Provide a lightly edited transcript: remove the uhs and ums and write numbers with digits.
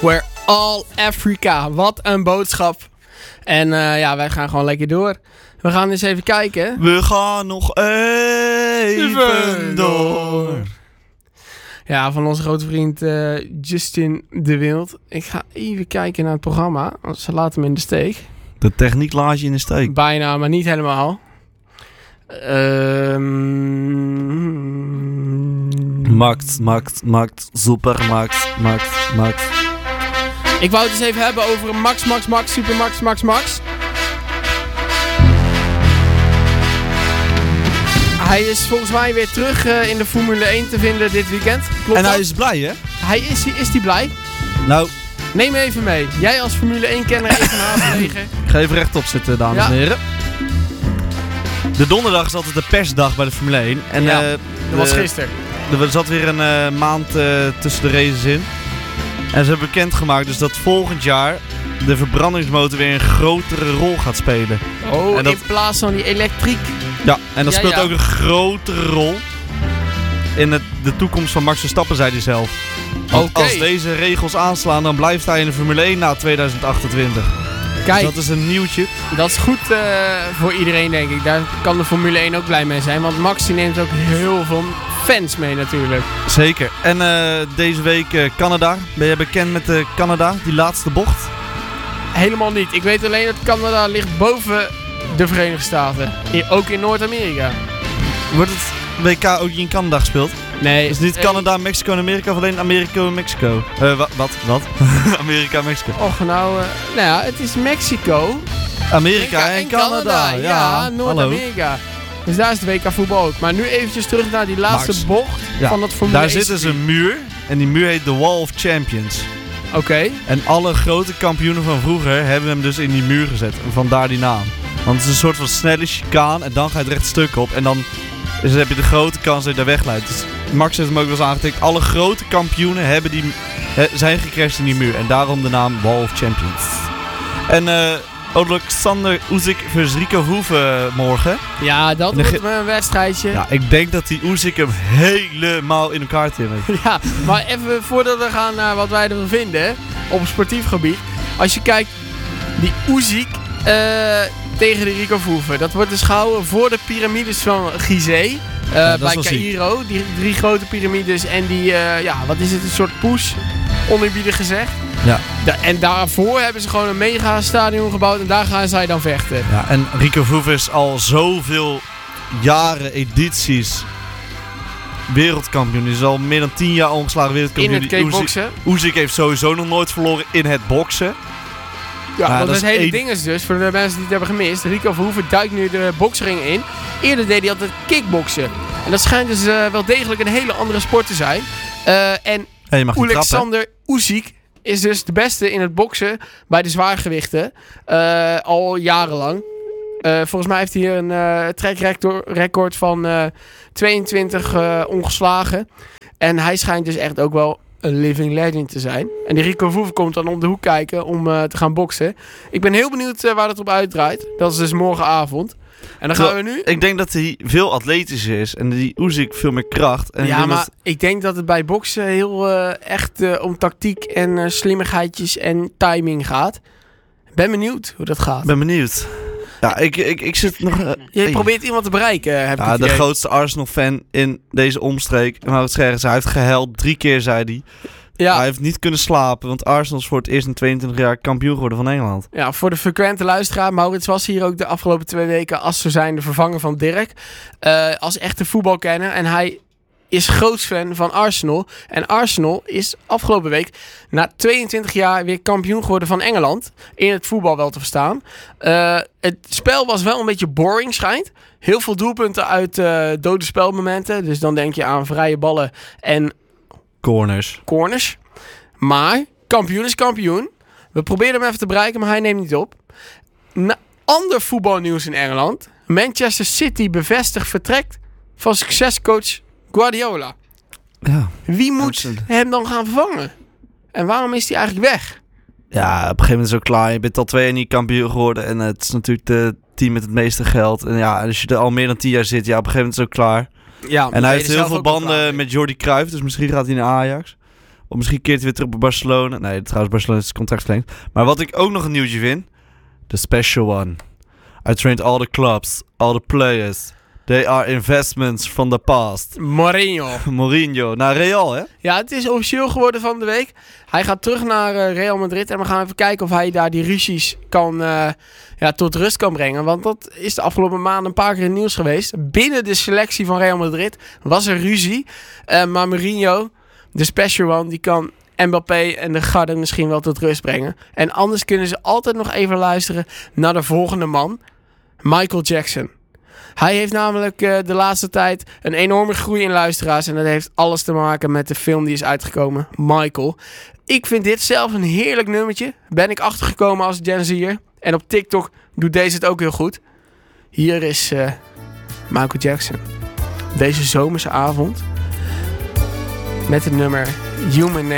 We're all Africa. Wat een boodschap. En wij gaan gewoon lekker door. We gaan eens even kijken. We gaan nog even door. Ja, van onze grote vriend Justin de Wild. Ik ga even kijken naar het programma. Want ze laten hem in de steek. De techniek laat je in de steek. Bijna, maar niet helemaal. Max, super, Max. Ik wou het eens even hebben over Max, Super Max. Hij is volgens mij weer terug in de Formule 1 te vinden dit weekend. Klopt en dat? hij is blij, hè? Is hij blij? Nou, neem me even mee. Jij als Formule 1-kenner even naast Ik ga even rechtop zitten, dames en heren. De donderdag is altijd de persdag bij de Formule 1. En, dat was gisteren. Er zat weer een maand tussen de races in. En ze hebben bekendgemaakt dus dat volgend jaar de verbrandingsmotor weer een grotere rol gaat spelen. Oh, in plaats van die elektriek. Ja, en dat speelt ook een grotere rol in de toekomst van Max Verstappen, zei hij zelf. Want als deze regels aanslaan, dan blijft hij in de Formule 1 na 2028. Kijk, dus dat is een nieuwtje. Dat is goed voor iedereen, denk ik. Daar kan de Formule 1 ook blij mee zijn. Want Max die neemt ook heel veel fans mee natuurlijk. Zeker. En deze week Canada. Ben je bekend met Canada, die laatste bocht? Helemaal niet. Ik weet alleen dat Canada ligt boven de Verenigde Staten. Ook in Noord-Amerika. Wordt het WK ook in Canada gespeeld? Nee. Is niet Canada, Mexico en Amerika of alleen Amerika en Mexico? Wat? Amerika en Mexico. Och, het is Mexico. Amerika en Canada. Ja, Noord-Amerika. Dus daar is de WK voetbal ook. Maar nu eventjes terug naar die laatste bocht van dat Formule 1. Daar zit dus een muur. En die muur heet de Wall of Champions. Oké. En alle grote kampioenen van vroeger hebben hem dus in die muur gezet. En vandaar die naam. Want het is een soort van snelle chicane. En dan ga je het recht stuk op. En dan heb je de grote kans dat je daar wegleidt. Dus Max heeft hem ook wel eens aangetikt. Alle grote kampioenen zijn gecrashed in die muur. En daarom de naam Wall of Champions. En Alexander Usyk versus Rico Verhoeven morgen. Ja, dat wordt een wedstrijdje. Ja, ik denk dat die Usyk hem helemaal in elkaar timmert. Ja, maar even voordat we gaan naar wat wij ervan vinden op het sportief gebied. Als je kijkt, die Usyk tegen de Rico Verhoeven. Dat wordt dus gehouden voor de piramides van Gizeh. Bij Cairo. Die 3 grote piramides en die, wat is het, een soort push, oneerbiedig gezegd. Ja. En daarvoor hebben ze gewoon een mega stadion gebouwd en daar gaan zij dan vechten. Ja, en Rico Verhoeven is al zoveel jaren, edities wereldkampioen. Hij is al meer dan 10 jaar ongeslagen wereldkampioen. In het kickboksen. Usyk heeft sowieso nog nooit verloren in het boksen. Ja, want het hele ding is dus, voor de mensen die het hebben gemist, Rico Verhoeven duikt nu de boksring in. Eerder deed hij altijd kickboksen. En dat schijnt dus wel degelijk een hele andere sport te zijn. En Alexander Usyk is dus de beste in het boksen bij de zwaargewichten. Al jarenlang. Volgens mij heeft hij een trackrecord van 22 ongeslagen. En hij schijnt dus echt ook wel een living legend te zijn. En die Rico Verhoeven komt dan om de hoek kijken om te gaan boksen. Ik ben heel benieuwd waar het op uitdraait. Dat is dus morgenavond. En dan gaan we nu. Ik denk dat hij veel atletischer is. En die Usyk veel meer kracht. En ik denk dat het bij boksen heel echt om tactiek en slimmigheidjes en timing gaat. Ben benieuwd hoe dat gaat. Ben benieuwd. Ja, ik zit nog... Je probeert iemand te bereiken, heb ik het de grootste Arsenal-fan in deze omstreek. Maurits Schergens, hij heeft gehuild 3 keer, zei hij. Ja. Hij heeft niet kunnen slapen, want Arsenal is voor het eerst in 22 jaar kampioen geworden van Engeland. Ja, voor de frequente luisteraar, Maurits was hier ook de afgelopen 2 weken als ze zijn de vervanger van Dirk. Als echte voetbalkenner. En hij is groots fan van Arsenal. En Arsenal is afgelopen week na 22 jaar weer kampioen geworden van Engeland. In het voetbal wel te verstaan. Het spel was wel een beetje boring, schijnt. Heel veel doelpunten uit dode spelmomenten. Dus dan denk je aan vrije ballen en corners. Maar kampioen is kampioen. We proberen hem even te bereiken, maar hij neemt niet op. Ander voetbalnieuws in Engeland. Manchester City bevestigt vertrekt van succescoach Guardiola. Ja. Wie moet hem dan gaan vervangen? En waarom is hij eigenlijk weg? Ja, op een gegeven moment is het ook klaar. Je bent al 2 jaar niet kampioen geworden. En het is natuurlijk het team met het meeste geld. En ja, als je er al meer dan 10 jaar zit, ja, op een gegeven moment is het ook klaar. Ja, en hij heeft heel veel banden met Jordi Cruijff. Dus misschien gaat hij naar Ajax. Of misschien keert hij weer terug bij Barcelona. Nee, trouwens, Barcelona is contract verlengd. Maar wat ik ook nog een nieuwtje vind. The special one. I trained all the clubs, all the players. They are investments from the past. Mourinho naar Real, hè? Ja, het is officieel geworden van de week. Hij gaat terug naar Real Madrid. En we gaan even kijken of hij daar die ruzies tot rust kan brengen. Want dat is de afgelopen maanden een paar keer in het nieuws geweest. Binnen de selectie van Real Madrid was er ruzie. Maar Mourinho, de special one, die kan Mbappé en de garde misschien wel tot rust brengen. En anders kunnen ze altijd nog even luisteren naar de volgende man. Michael Jackson. Hij heeft namelijk de laatste tijd een enorme groei in luisteraars. En dat heeft alles te maken met de film die is uitgekomen, Michael. Ik vind dit zelf een heerlijk nummertje. Ben ik achtergekomen als Gen Z'er. En op TikTok doet deze het ook heel goed. Hier is Michael Jackson. Deze zomerse avond. Met het nummer Human Nature.